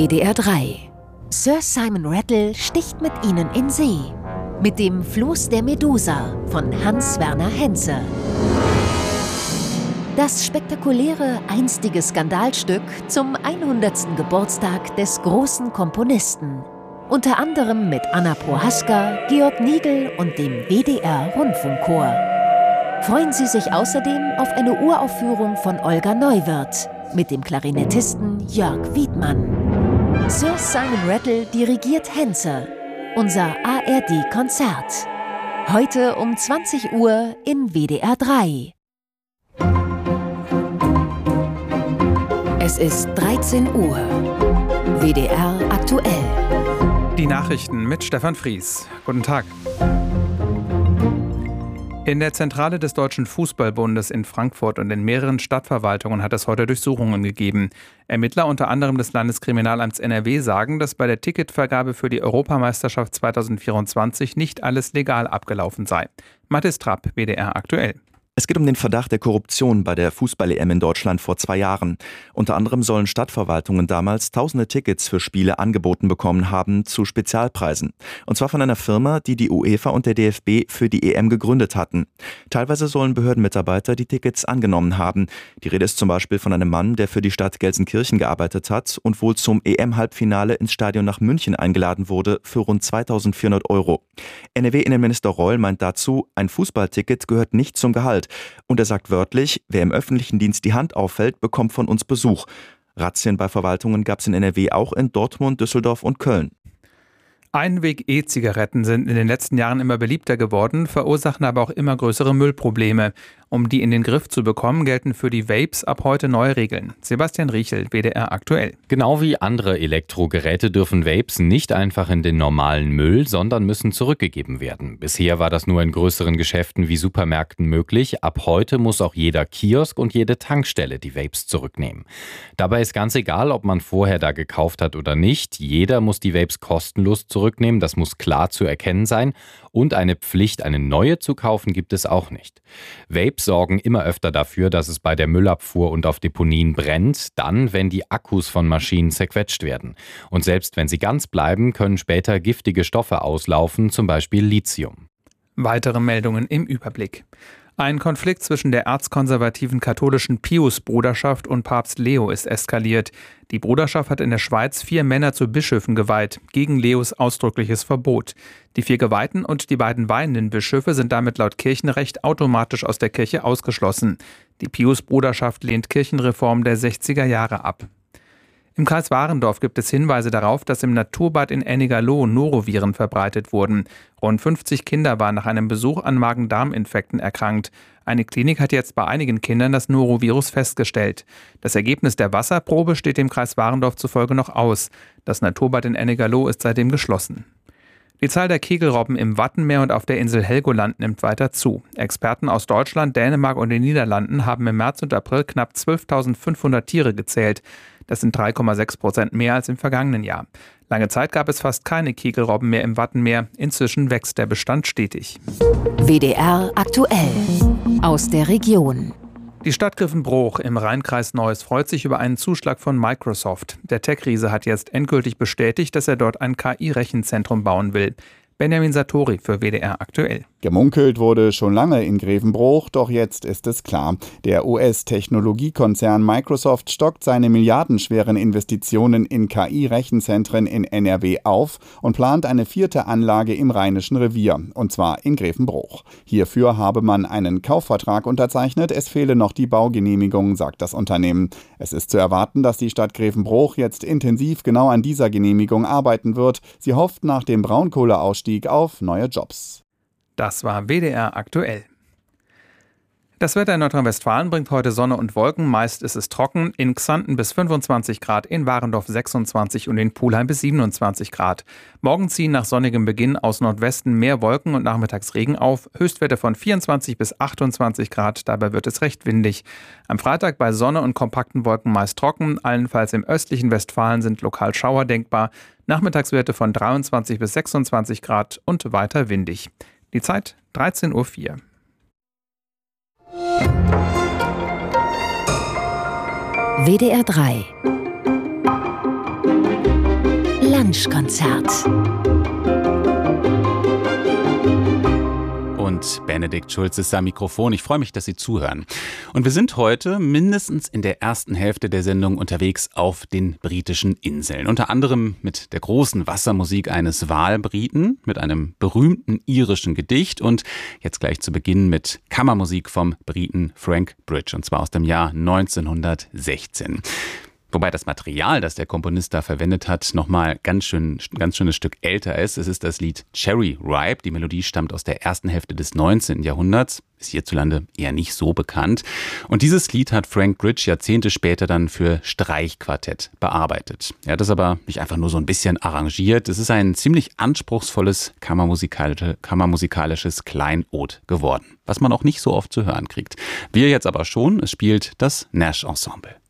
WDR 3. Sir Simon Rattle sticht mit Ihnen in See. Mit dem Floß der Medusa von Hans-Werner Henze. Das spektakuläre einstige Skandalstück zum 100. Geburtstag des großen Komponisten. Unter anderem mit Anna Prohaska, Georg Nigel und dem WDR-Rundfunkchor. Freuen Sie sich außerdem auf eine Uraufführung von Olga Neuwirth mit dem Klarinettisten Jörg Wiedmann. Sir Simon Rattle dirigiert Henze. Unser ARD-Konzert. Heute um 20 Uhr in WDR 3. Es ist 13 Uhr. WDR aktuell. Die Nachrichten mit Stefan Fries. Guten Tag. In der Zentrale des Deutschen Fußballbundes in Frankfurt und in mehreren Stadtverwaltungen hat es heute Durchsuchungen gegeben. Ermittler unter anderem des Landeskriminalamts NRW sagen, dass bei der Ticketvergabe für die Europameisterschaft 2024 nicht alles legal abgelaufen sei. Mathis Trapp, WDR aktuell. Es geht um den Verdacht der Korruption bei der Fußball-EM in Deutschland vor 2 Jahren. Unter anderem sollen Stadtverwaltungen damals tausende Tickets für Spiele angeboten bekommen haben zu Spezialpreisen. Und zwar von einer Firma, die die UEFA und der DFB für die EM gegründet hatten. Teilweise sollen Behördenmitarbeiter die Tickets angenommen haben. Die Rede ist zum Beispiel von einem Mann, der für die Stadt Gelsenkirchen gearbeitet hat und wohl zum EM-Halbfinale ins Stadion nach München eingeladen wurde für rund 2.400 €. NRW-Innenminister Reul meint dazu, ein Fußballticket gehört nicht zum Gehalt. Und er sagt wörtlich, wer im öffentlichen Dienst die Hand auffällt, bekommt von uns Besuch. Razzien bei Verwaltungen gab es in NRW auch in Dortmund, Düsseldorf und Köln. Einweg-E-Zigaretten sind in den letzten Jahren immer beliebter geworden, verursachen aber auch immer größere Müllprobleme. Um die in den Griff zu bekommen, gelten für die Vapes ab heute neue Regeln. Sebastian Riechel, WDR aktuell. Genau wie andere Elektrogeräte dürfen Vapes nicht einfach in den normalen Müll, sondern müssen zurückgegeben werden. Bisher war das nur in größeren Geschäften wie Supermärkten möglich. Ab heute muss auch jeder Kiosk und jede Tankstelle die Vapes zurücknehmen. Dabei ist ganz egal, ob man vorher da gekauft hat oder nicht. Jeder muss die Vapes kostenlos zurücknehmen. Das muss klar zu erkennen sein. Und eine Pflicht, eine neue zu kaufen, gibt es auch nicht. Vapes sorgen immer öfter dafür, dass es bei der Müllabfuhr und auf Deponien brennt, dann, wenn die Akkus von Maschinen zerquetscht werden. Und selbst wenn sie ganz bleiben, können später giftige Stoffe auslaufen, zum Beispiel Lithium. Weitere Meldungen im Überblick. Ein Konflikt zwischen der erzkonservativen katholischen Pius-Bruderschaft und Papst Leo ist eskaliert. Die Bruderschaft hat in der Schweiz 4 Männer zu Bischöfen geweiht, gegen Leos ausdrückliches Verbot. Die 4 Geweihten und die beiden weihenden Bischöfe sind damit laut Kirchenrecht automatisch aus der Kirche ausgeschlossen. Die Pius-Bruderschaft lehnt Kirchenreform der 60er Jahre ab. Im Kreis Warendorf gibt es Hinweise darauf, dass im Naturbad in Ennigerloh Noroviren verbreitet wurden. Rund 50 Kinder waren nach einem Besuch an Magen-Darm-Infekten erkrankt. Eine Klinik hat jetzt bei einigen Kindern das Norovirus festgestellt. Das Ergebnis der Wasserprobe steht dem Kreis Warendorf zufolge noch aus. Das Naturbad in Ennigerloh ist seitdem geschlossen. Die Zahl der Kegelrobben im Wattenmeer und auf der Insel Helgoland nimmt weiter zu. Experten aus Deutschland, Dänemark und den Niederlanden haben im März und April knapp 12.500 Tiere gezählt. Das sind 3,6% mehr als im vergangenen Jahr. Lange Zeit gab es fast keine Kegelrobben mehr im Wattenmeer. Inzwischen wächst der Bestand stetig. WDR aktuell. Aus der Region. Die Stadt Griffenbruch im Rheinkreis Neuss freut sich über einen Zuschlag von Microsoft. Der Tech-Riese hat jetzt endgültig bestätigt, dass er dort ein KI-Rechenzentrum bauen will. Benjamin Satori für WDR aktuell. Gemunkelt wurde schon lange in Grevenbruch, doch jetzt ist es klar. Der US-Technologiekonzern Microsoft stockt seine milliardenschweren Investitionen in KI-Rechenzentren in NRW auf und plant eine 4. Anlage im Rheinischen Revier, und zwar in Grevenbruch. Hierfür habe man einen Kaufvertrag unterzeichnet, es fehle noch die Baugenehmigung, sagt das Unternehmen. Es ist zu erwarten, dass die Stadt Grevenbruch jetzt intensiv genau an dieser Genehmigung arbeiten wird. Sie hofft nach dem Braunkohleausstieg auf neue Jobs. Das war WDR aktuell. Das Wetter in Nordrhein-Westfalen bringt heute Sonne und Wolken. Meist ist es trocken. In Xanten bis 25 Grad, in Warendorf 26 und in Pulheim bis 27 Grad. Morgen ziehen nach sonnigem Beginn aus Nordwesten mehr Wolken und nachmittags Regen auf. Höchstwerte von 24 bis 28 Grad. Dabei wird es recht windig. Am Freitag bei Sonne und kompakten Wolken meist trocken. Allenfalls im östlichen Westfalen sind lokal Schauer denkbar. Nachmittagswerte von 23 bis 26 Grad und weiter windig. Die Zeit 13:04 Uhr. WDR 3 Wunschkonzert. Und Benedikt Schulz ist am Mikrofon. Ich freue mich, dass Sie zuhören. Und wir sind heute mindestens in der ersten Hälfte der Sendung unterwegs auf den britischen Inseln. Unter anderem mit der großen Wassermusik eines Walbriten, mit einem berühmten irischen Gedicht und jetzt gleich zu Beginn mit Kammermusik vom Briten Frank Bridge, und zwar aus dem Jahr 1916. Wobei das Material, das der Komponist da verwendet hat, nochmal ganz schönes Stück älter ist. Es ist das Lied Cherry Ripe. Die Melodie stammt aus der ersten Hälfte des 19. Jahrhunderts. Ist hierzulande eher nicht so bekannt. Und dieses Lied hat Frank Bridge Jahrzehnte später dann für Streichquartett bearbeitet. Er hat das aber nicht einfach nur so ein bisschen arrangiert. Es ist ein ziemlich anspruchsvolles kammermusikalisches Kleinod geworden, was man auch nicht so oft zu hören kriegt. Wir jetzt aber schon. Es spielt das Nash Ensemble.